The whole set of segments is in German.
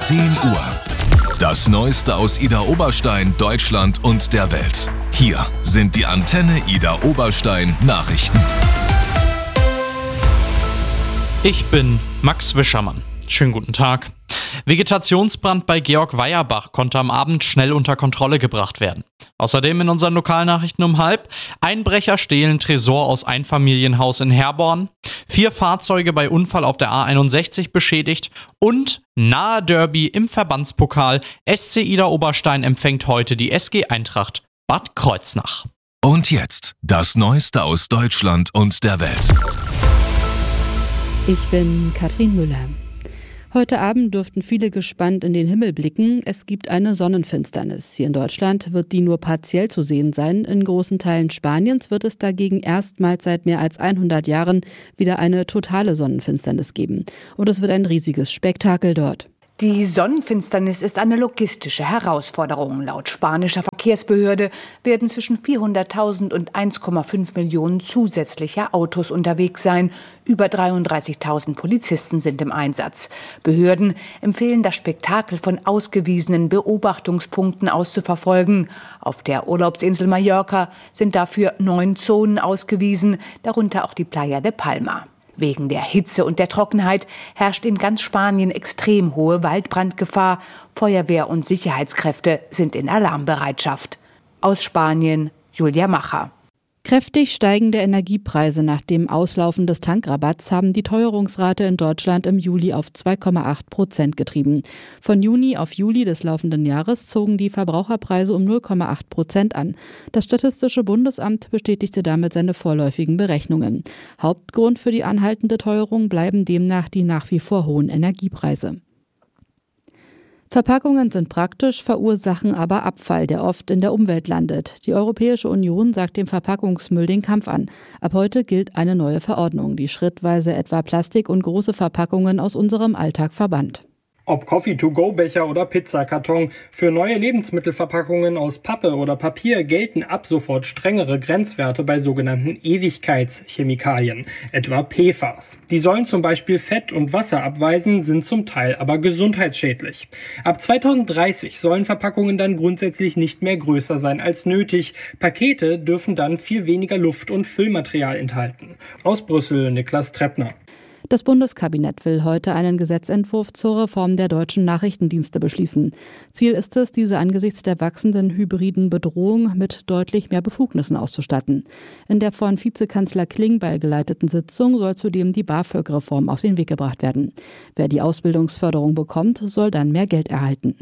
10 Uhr. Das Neueste aus Idar-Oberstein, Deutschland und der Welt. Hier sind die Antenne Idar-Oberstein Nachrichten. Ich bin Max Wischermann. Schönen guten Tag. Vegetationsbrand bei Georg Weierbach konnte am Abend schnell unter Kontrolle gebracht werden. Außerdem in unseren Lokalnachrichten um 12:30: Einbrecher stehlen Tresor aus Einfamilienhaus in Herborn, 4 Fahrzeuge bei Unfall auf der A61 beschädigt und nahe Derby im Verbandspokal. SC Idar-Oberstein empfängt heute die SG Eintracht Bad Kreuznach. Und jetzt das Neueste aus Deutschland und der Welt. Ich bin Katrin Müller. Heute Abend dürften viele gespannt in den Himmel blicken. Es gibt eine Sonnenfinsternis. Hier in Deutschland wird die nur partiell zu sehen sein. In großen Teilen Spaniens wird es dagegen erstmals seit mehr als 100 Jahren wieder eine totale Sonnenfinsternis geben. Und es wird ein riesiges Spektakel dort. Die Sonnenfinsternis ist eine logistische Herausforderung. Laut spanischer Verkehrsbehörde werden zwischen 400.000 und 1,5 Millionen zusätzliche Autos unterwegs sein. Über 33.000 Polizisten sind im Einsatz. Behörden empfehlen, das Spektakel von ausgewiesenen Beobachtungspunkten aus zu verfolgen. Auf der Urlaubsinsel Mallorca sind dafür 9 Zonen ausgewiesen, darunter auch die Playa de Palma. Wegen der Hitze und der Trockenheit herrscht in ganz Spanien extrem hohe Waldbrandgefahr. Feuerwehr und Sicherheitskräfte sind in Alarmbereitschaft. Aus Spanien, Julia Macher. Kräftig steigende Energiepreise nach dem Auslaufen des Tankrabatts haben die Teuerungsrate in Deutschland im Juli auf 2,8% getrieben. Von Juni auf Juli des laufenden Jahres zogen die Verbraucherpreise um 0,8% an. Das Statistische Bundesamt bestätigte damit seine vorläufigen Berechnungen. Hauptgrund für die anhaltende Teuerung bleiben demnach die nach wie vor hohen Energiepreise. Verpackungen sind praktisch, verursachen aber Abfall, der oft in der Umwelt landet. Die Europäische Union sagt dem Verpackungsmüll den Kampf an. Ab heute gilt eine neue Verordnung, die schrittweise etwa Plastik und große Verpackungen aus unserem Alltag verbannt. Ob Coffee-to-go-Becher oder Pizzakarton, für neue Lebensmittelverpackungen aus Pappe oder Papier gelten ab sofort strengere Grenzwerte bei sogenannten Ewigkeitschemikalien, etwa PFAS. Die sollen zum Beispiel Fett und Wasser abweisen, sind zum Teil aber gesundheitsschädlich. Ab 2030 sollen Verpackungen dann grundsätzlich nicht mehr größer sein als nötig. Pakete dürfen dann viel weniger Luft- und Füllmaterial enthalten. Aus Brüssel, Niklas Treppner. Das Bundeskabinett will heute einen Gesetzentwurf zur Reform der deutschen Nachrichtendienste beschließen. Ziel ist es, diese angesichts der wachsenden hybriden Bedrohung mit deutlich mehr Befugnissen auszustatten. In der von Vizekanzler Klingbeil geleiteten Sitzung soll zudem die BAföG-Reform auf den Weg gebracht werden. Wer die Ausbildungsförderung bekommt, soll dann mehr Geld erhalten.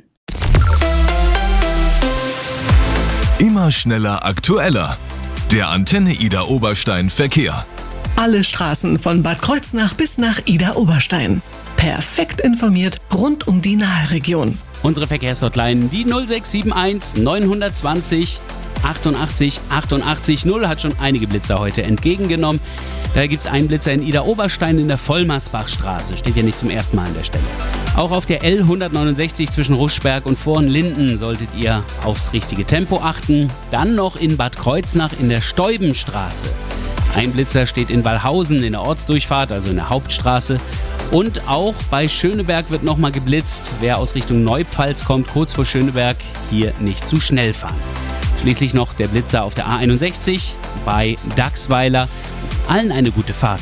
Immer schneller, aktueller. Der Antenne Idar-Oberstein Verkehr. Alle Straßen von Bad Kreuznach bis nach Idar-Oberstein. Perfekt informiert rund um die Nahregion. Unsere Verkehrshotline, die 0671 920 88 88 0, hat schon einige Blitzer heute entgegengenommen. Da gibt es einen Blitzer in Idar-Oberstein in der Vollmersbachstraße. Steht ja nicht zum ersten Mal an der Stelle. Auch auf der L169 zwischen Ruschberg und Vornlinden solltet ihr aufs richtige Tempo achten. Dann noch in Bad Kreuznach in der Steubenstraße. Ein Blitzer steht in Wallhausen in der Ortsdurchfahrt, also in der Hauptstraße. Und auch bei Schöneberg wird nochmal geblitzt. Wer aus Richtung Neupfalz kommt, kurz vor Schöneberg, hier nicht zu schnell fahren. Schließlich noch der Blitzer auf der A61 bei Dachsweiler. Allen eine gute Fahrt.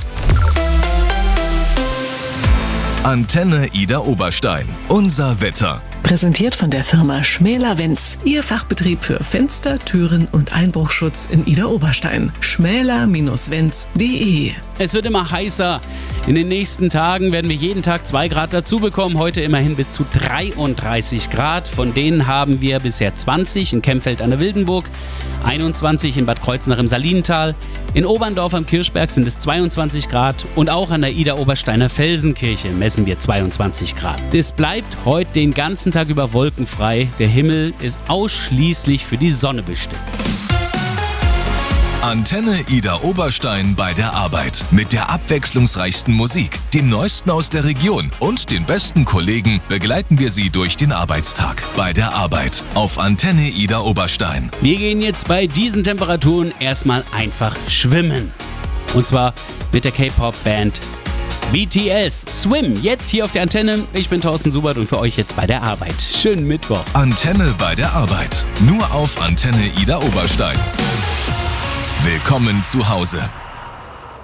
Antenne Idar-Oberstein. Unser Wetter. Präsentiert von der Firma Schmäler-Wenz, Ihr Fachbetrieb für Fenster, Türen und Einbruchschutz in Idar-Oberstein. schmäler-wenz.de. Es wird immer heißer. In den nächsten Tagen werden wir jeden Tag 2 Grad dazu bekommen. Heute immerhin bis zu 33 Grad. Von denen haben wir bisher 20 in Kempfeld an der Wildenburg, 21 in Bad Kreuznach im Salinental. In Oberndorf am Kirchberg sind es 22 Grad und auch an der Idar-Obersteiner Felsenkirche messen wir 22 Grad. Es bleibt heute den ganzen Tag über wolkenfrei. Der Himmel ist ausschließlich für die Sonne bestimmt. Antenne Idar-Oberstein bei der Arbeit. Mit der abwechslungsreichsten Musik, dem Neuesten aus der Region und den besten Kollegen begleiten wir Sie durch den Arbeitstag. Bei der Arbeit auf Antenne Idar-Oberstein. Wir gehen jetzt bei diesen Temperaturen erstmal einfach schwimmen. Und zwar mit der K-Pop-Band BTS, Swim, jetzt hier auf der Antenne. Ich bin Thorsten Subert und für euch jetzt bei der Arbeit. Schönen Mittwoch. Antenne bei der Arbeit. Nur auf Antenne Ida Oberstein. Willkommen zu Hause.